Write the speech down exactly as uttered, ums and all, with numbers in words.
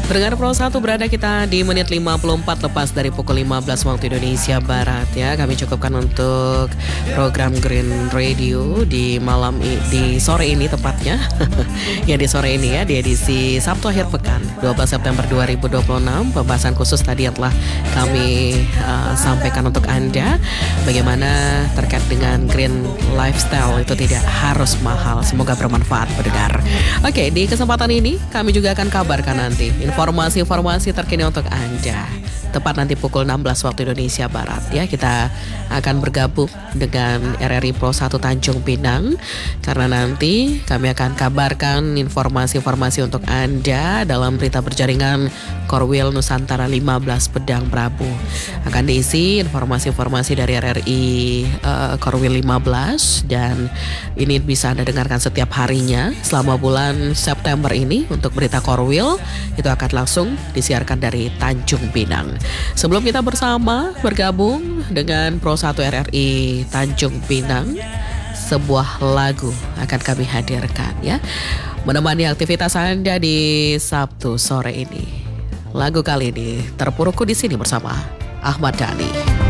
Pendengar Pro satu berada kita di menit lima puluh empat lepas dari pukul lima belas waktu Indonesia Barat ya. Kami cukupkan untuk program Green Radio di malam i- di sore ini tepatnya. Ya di sore ini ya di edisi Sabtu akhir pekan dua belas September dua ribu dua puluh enam. Pembahasan khusus tadi yang telah kami uh, sampaikan untuk Anda, bagaimana terkait dengan green lifestyle itu tidak harus mahal. Semoga bermanfaat pendengar. Oke, di kesempatan ini kami juga akan kabarkan nanti informasi-informasi terkini untuk Anda. Tepat nanti pukul enam belas waktu Indonesia Barat ya. Kita akan bergabung dengan R R I Pro satu Tanjung Pinang, karena nanti kami akan kabarkan informasi-informasi untuk Anda dalam berita berjaringan Korwil Nusantara lima belas Pedang Prabu. Akan diisi informasi-informasi dari R R I uh, Korwil lima belas, dan ini bisa Anda dengarkan setiap harinya selama bulan September ini. Untuk berita Korwil itu akan langsung disiarkan dari Tanjung Pinang. Sebelum kita bersama bergabung dengan Pro satu R R I Tanjung Pinang, sebuah lagu akan kami hadirkan ya, menemani aktivitas Anda di Sabtu sore ini. Lagu kali ini Terpurukku di Sini bersama Ahmad Dhani.